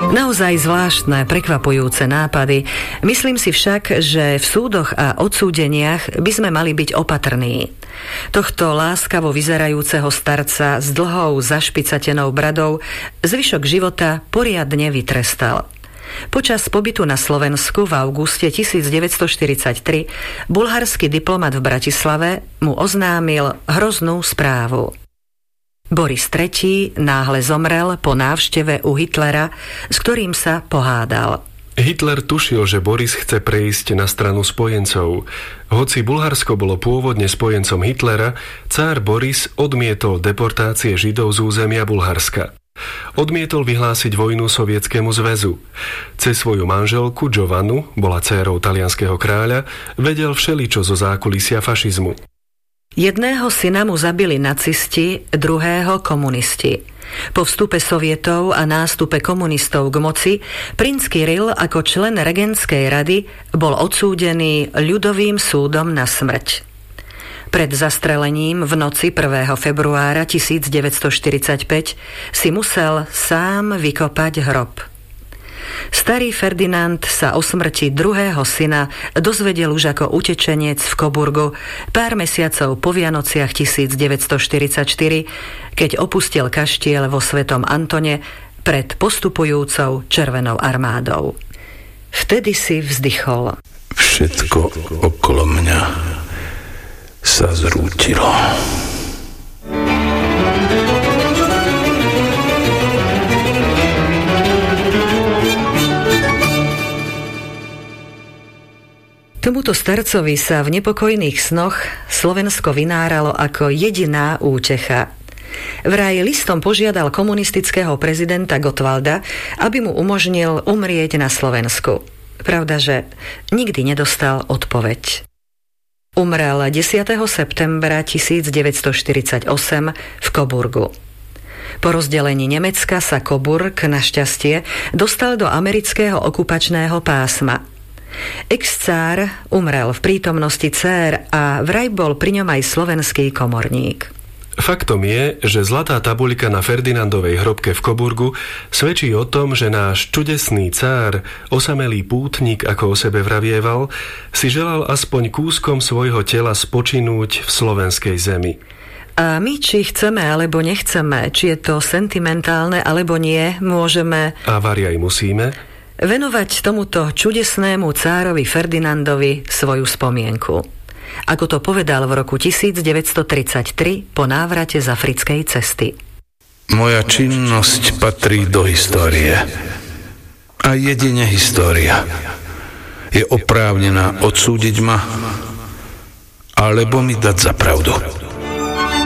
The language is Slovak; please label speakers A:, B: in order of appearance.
A: Naozaj zvláštne, prekvapujúce nápady. Myslím si však, že v súdoch a odsúdeniach by sme mali byť opatrní. Tohto láskavo vyzerajúceho starca s dlhou zašpicatenou bradou zvyšok života poriadne vytrestal. Počas pobytu na Slovensku v auguste 1943 bulharský diplomat v Bratislave mu oznámil hroznú správu. Boris III náhle zomrel po návšteve u Hitlera, s ktorým sa pohádal.
B: Hitler tušil, že Boris chce prejsť na stranu spojencov. Hoci Bulharsko bolo pôvodne spojencom Hitlera, cár Boris odmietol deportácie Židov z územia Bulharska. Odmietol vyhlásiť vojnu Sovietskému zväzu. Cez svoju manželku Giovannu, bola dcérou talianskeho kráľa, vedel všeličo zo zákulisia fašizmu.
A: Jedného syna mu zabili nacisti, druhého komunisti. Po vstupe Sovietov a nástupe komunistov k moci, princ Kiril ako člen regentskej rady bol odsúdený ľudovým súdom na smrť. Pred zastrelením v noci 1. februára 1945 si musel sám vykopať hrob. Starý Ferdinand sa o smrti druhého syna dozvedel už ako utečenec v Coburgu pár mesiacov po Vianociach 1944, keď opustil kaštiel vo Svetom Antone pred postupujúcou Červenou armádou. Vtedy si vzdychol.
C: Všetko okolo mňa sa zrútilo.
A: Tomuto starcovi sa v nepokojných snoch Slovensko vynáralo ako jediná útecha. Vraj listom požiadal komunistického prezidenta Gottwalda, aby mu umožnil umrieť na Slovensku. Pravda, že nikdy nedostal odpoveď. Umrel 10. septembra 1948 v Coburgu. Po rozdelení Nemecka sa Coburg, našťastie, dostal do amerického okupačného pásma. Ex-cár umrel v prítomnosti dcér a vraj bol pri ňom aj slovenský komorník.
B: Faktom je, že zlatá tabuľka na Ferdinandovej hrobke v Coburgu svedčí o tom, že náš čudesný cár, osamelý pútnik, ako o sebe vravieval, si želal aspoň kúskom svojho tela spočinúť v slovenskej zemi.
A: A my, či chceme alebo nechceme, či je to sentimentálne alebo nie, môžeme...
B: A variaj musíme...
A: venovať tomuto čudesnému cárovi Ferdinandovi svoju spomienku. Ako to povedal v roku 1933 po návrate z africkej cesty.
C: Moja činnosť patrí do histórie. A jedine história je oprávnená odsúdiť ma alebo mi dať za pravdu.